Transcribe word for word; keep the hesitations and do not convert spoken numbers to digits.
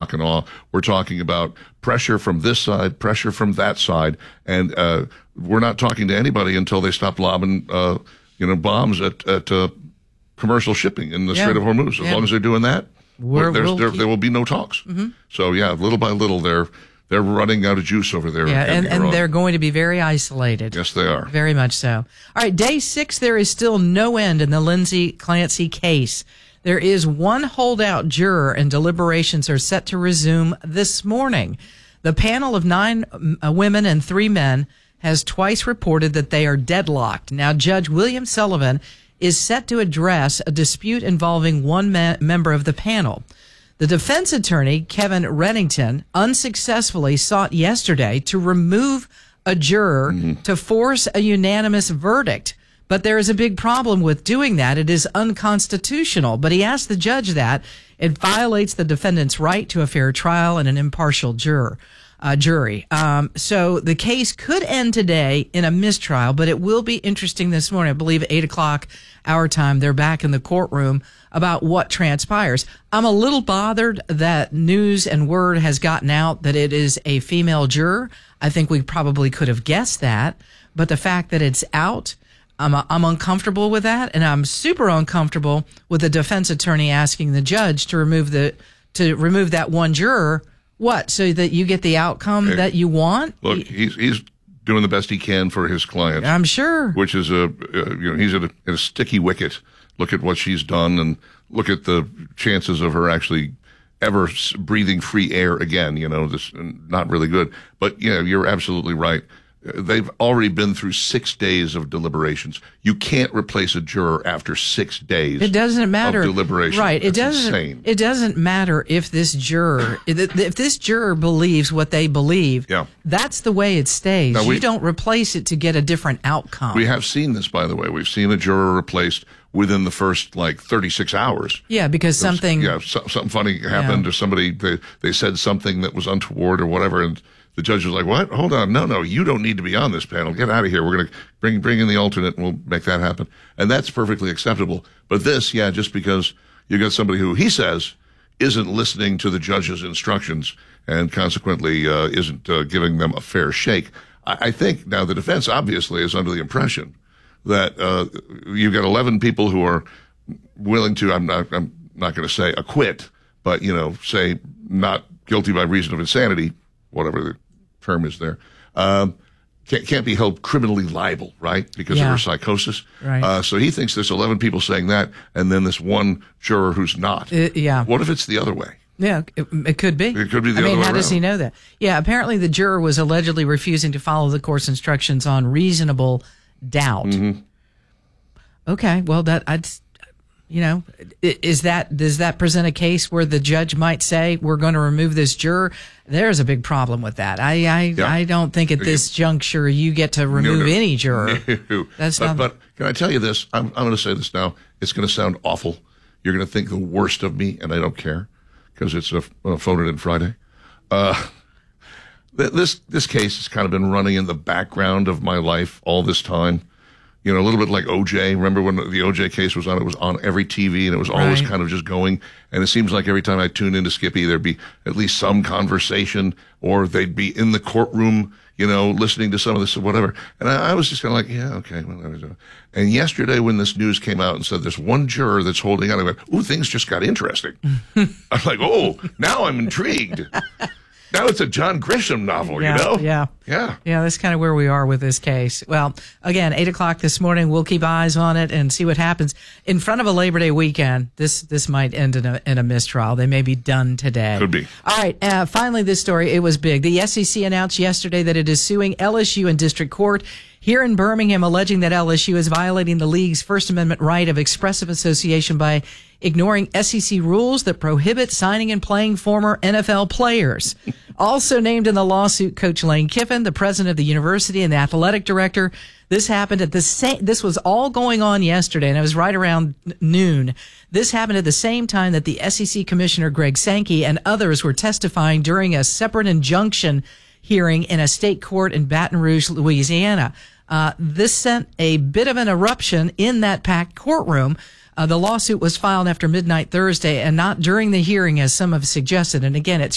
shock and awe. We're talking about pressure from this side, pressure from that side, and uh, we're not talking to anybody until they stop lobbing, uh, you know, bombs at at uh, commercial shipping in the yeah. Strait of Hormuz. As yeah. long as they're doing that, we're, there's, we'll there, keep... there will be no talks. Mm-hmm. So yeah, little by little, they're they're running out of juice over there. Yeah, and, and they're going to be very isolated. Yes, they are. Very much so. All right, day six, there is still no end in the Lindsay Clancy case. There is one holdout juror, and deliberations are set to resume this morning. The panel of nine uh, women and three men has twice reported that they are deadlocked. Now, Judge William Sullivan is set to address a dispute involving one ma- member of the panel. The defense attorney, Kevin Reddington, unsuccessfully sought yesterday to remove a juror mm-hmm. to force a unanimous verdict. But there is a big problem with doing that. It is unconstitutional. But he asked the judge that it violates the defendant's right to a fair trial and an impartial juror, uh, jury. Um, so the case could end today in a mistrial, but it will be interesting this morning. I believe at eight o'clock our time, they're back in the courtroom about what transpires. I'm a little bothered that news and word has gotten out that it is a female juror. I think we probably could have guessed that. But the fact that it's out, I'm, I'm uncomfortable with that, and I'm super uncomfortable with the defense attorney asking the judge to remove the to remove that one juror. What, so that you get the outcome hey, that you want? Look, he's he's doing the best he can for his client. I'm sure. Which is a uh, you know he's at a, at a sticky wicket. Look at what she's done, and look at the chances of her actually ever breathing free air again. You know, this not really good. But yeah, you're absolutely right. They've already been through six days of deliberations. You can't replace a juror after six days. It doesn't matter. Of deliberation. Right. That's it doesn't. Insane. It doesn't matter if this juror, if this juror believes what they believe. Yeah. That's the way it stays. Now we, you don't replace it to get a different outcome. We have seen this, by the way. We've seen a juror replaced within the first like thirty-six hours. Yeah, because was, something. Yeah, so, something funny happened, yeah. or somebody they they said something that was untoward or whatever, and the judge was like, "What? Hold on, no, no, you don't need to be on this panel. Get out of here. We're going to bring bring in the alternate, and we'll make that happen." And that's perfectly acceptable. But this, yeah, just because you got somebody who he says isn't listening to the judge's instructions and consequently uh, isn't uh, giving them a fair shake. I, I think now the defense obviously is under the impression that uh, you've got eleven people who are willing to. I'm not. I'm not going to say acquit, but you know, say not guilty by reason of insanity, whatever the term is there, um, can't, can't be held criminally liable, right? Because yeah. of her psychosis. Right. Uh, so he thinks there's eleven people saying that, and then this one juror who's not. Uh, yeah. What if it's the other way? Yeah, it, it could be. It could be the I other mean, way how around. does he know that? Yeah, apparently the juror was allegedly refusing to follow the court's instructions on reasonable doubt. Mm-hmm. Okay, well, that I'd, you know, is that does that present a case where the judge might say we're going to remove this juror? There's a big problem with that. I I, yeah. I don't think at this juncture you get to remove no, no. any juror. No. That's but, not. But can I tell you this? I'm I'm going to say this now. It's going to sound awful. You're going to think the worst of me, and I don't care because it's a, a Phone It In Friday. Uh, this this case has kind of been running in the background of my life all this time. You know, a little bit like O J. Remember when the O J case was on? It was on every T V, and it was always right. kind of just going. And it seems like every time I tune into Skippy, there'd be at least some conversation, or they'd be in the courtroom, you know, listening to some of this or whatever. And I, I was just kind of like, yeah, okay. Well, and yesterday when this news came out and said there's one juror that's holding out, I went, ooh, things just got interesting. I'm like, oh, now I'm intrigued. Now it's a John Grisham novel, yeah, you know? Yeah. Yeah. Yeah, that's kind of where we are with this case. Well, again, eight o'clock this morning, we'll keep eyes on it and see what happens. In front of a Labor Day weekend, this this might end in a, in a mistrial. They may be done today. Could be. All right, uh, finally, this story, it was big. The S E C announced yesterday that it is suing L S U in district court here in Birmingham, alleging that L S U is violating the league's First Amendment right of expressive association by ignoring S E C rules that prohibit signing and playing former N F L players. Also named in the lawsuit, Coach Lane Kiffin, the president of the university and the athletic director. This happened at the same, this was all going on yesterday, and it was right around noon. This happened at the same time that the S E C commissioner, Greg Sankey, and others were testifying during a separate injunction hearing in a state court in Baton Rouge, Louisiana. Uh, this sent a bit of an eruption in that packed courtroom. Uh, the lawsuit was filed after midnight Thursday and not during the hearing, as some have suggested. And again, it's